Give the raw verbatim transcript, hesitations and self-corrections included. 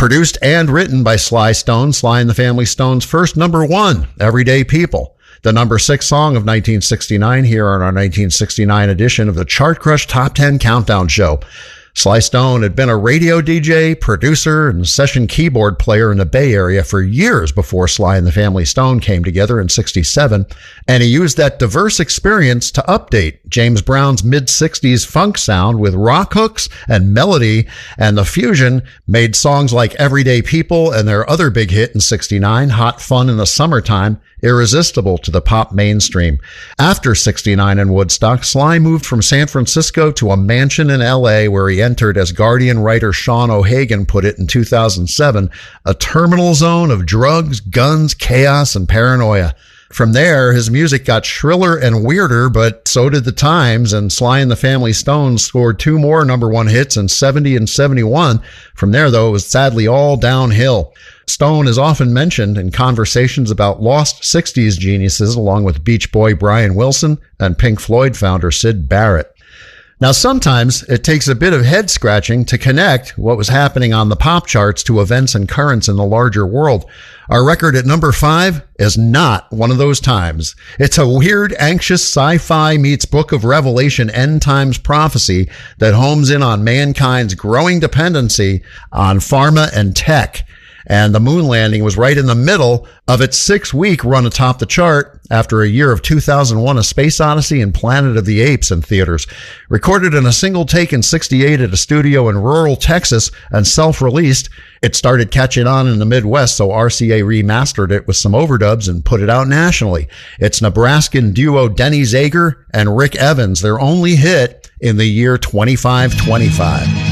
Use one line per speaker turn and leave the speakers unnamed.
Produced and written by Sly Stone, Sly and the Family Stone's first number one, Everyday People. The number six song of nineteen sixty-nine here on our nineteen sixty-nine edition of the Chart Crush Top ten Countdown Show. Sly Stone had been a radio D J, producer, and session keyboard player in the Bay Area for years before Sly and the Family Stone came together in sixty-seven, and he used that diverse experience to update James Brown's mid-sixties funk sound with rock hooks and melody, and the fusion made songs like Everyday People and their other big hit in sixty-nine, Hot Fun in the Summertime, irresistible to the pop mainstream. After sixty-nine in Woodstock, Sly moved from San Francisco to a mansion in L A where he entered, as Guardian writer Sean O'Hagan put it in two thousand seven, a terminal zone of drugs, guns, chaos, and paranoia. From there, his music got shriller and weirder, but so did the times, and Sly and the Family Stone scored two more number one hits in seventy and seventy-one. From there, though, it was sadly all downhill. Stone is often mentioned in conversations about lost sixties geniuses, along with Beach Boy Brian Wilson and Pink Floyd founder Syd Barrett. Now, sometimes it takes a bit of head scratching to connect what was happening on the pop charts to events and currents in the larger world. Our record at number five is not one of those times. It's a weird, anxious sci-fi meets Book of Revelation end times prophecy that homes in on mankind's growing dependency on pharma and tech. And the moon landing was right in the middle of its six-week run atop the chart after a year of two thousand one, A Space Odyssey and Planet of the Apes in theaters. Recorded in a single take in sixty-eight at a studio in rural Texas and self-released, it started catching on in the Midwest, so R C A remastered it with some overdubs and put it out nationally. It's Nebraskan duo Denny Zager and Rick Evans, their only hit in the year twenty-five twenty-five.